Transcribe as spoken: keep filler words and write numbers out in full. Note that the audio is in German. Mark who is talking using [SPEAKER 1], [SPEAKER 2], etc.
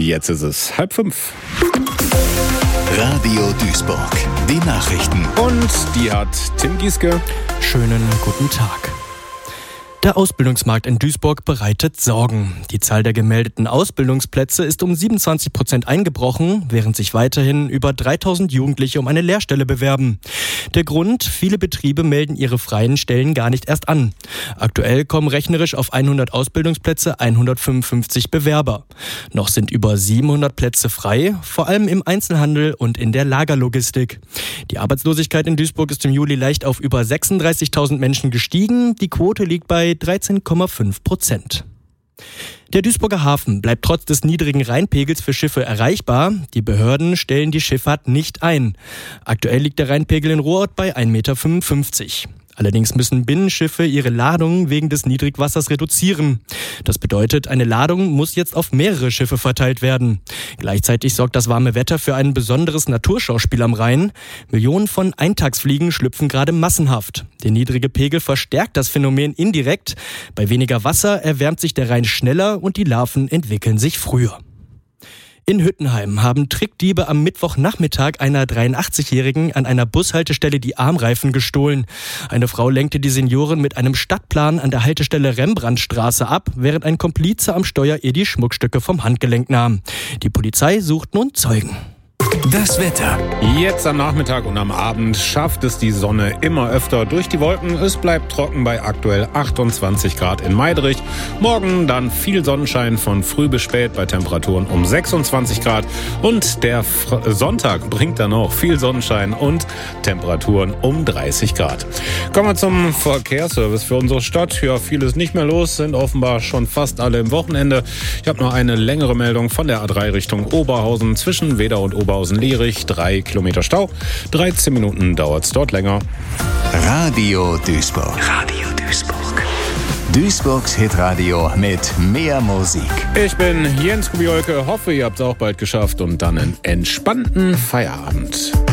[SPEAKER 1] Jetzt ist es halb fünf.
[SPEAKER 2] Radio Duisburg, die Nachrichten.
[SPEAKER 1] Und die hat Tim Gieske.
[SPEAKER 3] Schönen guten Tag. Der Ausbildungsmarkt in Duisburg bereitet Sorgen. Die Zahl der gemeldeten Ausbildungsplätze ist um siebenundzwanzig Prozent eingebrochen, während sich weiterhin über dreitausend Jugendliche um eine Lehrstelle bewerben. Der Grund: viele Betriebe melden ihre freien Stellen gar nicht erst an. Aktuell kommen rechnerisch auf hundert Ausbildungsplätze hundertfünfundfünfzig Bewerber. Noch sind über siebenhundert Plätze frei, vor allem im Einzelhandel und in der Lagerlogistik. Die Arbeitslosigkeit in Duisburg ist im Juli leicht auf über sechsunddreißigtausend Menschen gestiegen. Die Quote liegt bei dreizehn Komma fünf Prozent. Der Duisburger Hafen bleibt trotz des niedrigen Rheinpegels für Schiffe erreichbar. Die Behörden stellen die Schifffahrt nicht ein. Aktuell liegt der Rheinpegel in Ruhrort bei ein Komma fünfundfünfzig Meter. Allerdings müssen Binnenschiffe ihre Ladung wegen des Niedrigwassers reduzieren. Das bedeutet, eine Ladung muss jetzt auf mehrere Schiffe verteilt werden. Gleichzeitig sorgt das warme Wetter für ein besonderes Naturschauspiel am Rhein. Millionen von Eintagsfliegen schlüpfen gerade massenhaft. Der niedrige Pegel verstärkt das Phänomen indirekt. Bei weniger Wasser erwärmt sich der Rhein schneller und die Larven entwickeln sich früher. In Hüttenheim haben Trickdiebe am Mittwochnachmittag einer dreiundachtzigjährigen an einer Bushaltestelle die Armreifen gestohlen. Eine Frau lenkte die Seniorin mit einem Stadtplan an der Haltestelle Rembrandtstraße ab, während ein Komplize am Steuer ihr die Schmuckstücke vom Handgelenk nahm. Die Polizei sucht nun Zeugen.
[SPEAKER 2] Das Wetter.
[SPEAKER 1] Jetzt am Nachmittag und am Abend schafft es die Sonne immer öfter durch die Wolken. Es bleibt trocken bei aktuell achtundzwanzig Grad in Meidrich. Morgen dann viel Sonnenschein von früh bis spät bei Temperaturen um sechsundzwanzig Grad. Und der Fr- Sonntag bringt dann auch viel Sonnenschein und Temperaturen um dreißig Grad. Kommen wir zum Verkehrsservice für unsere Stadt. Ja, viel ist nicht mehr los, sind offenbar schon fast alle im Wochenende. Ich habe noch eine längere Meldung von der A drei Richtung Oberhausen zwischen Wedau und Oberhausen. Oberhausen-Lierich, drei Kilometer Stau. dreizehn Minuten dauert es dort länger.
[SPEAKER 2] Radio Duisburg. Radio Duisburg. Duisburgs Hitradio mit mehr Musik.
[SPEAKER 1] Ich bin Jens Kubiolke, hoffe, ihr habt es auch bald geschafft und dann einen entspannten Feierabend.